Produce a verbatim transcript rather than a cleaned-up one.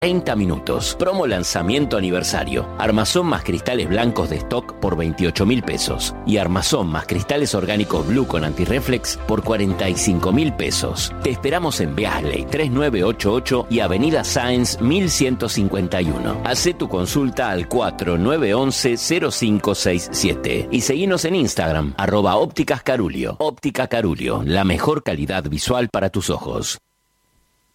treinta minutos. Promo lanzamiento aniversario. Armazón más cristales blancos de stock por veintiocho mil pesos. Y armazón más cristales orgánicos Blue con antirreflex por cuarenta y cinco mil pesos. Te esperamos en Beasley tres nueve ocho ocho y Avenida Sáenz mil ciento cincuenta y uno. Hacé tu consulta al cuatro nueve once cero cinco seis siete y seguinos en Instagram, arroba ópticas Carulio. Óptica Carulio, la mejor calidad visual para tus ojos.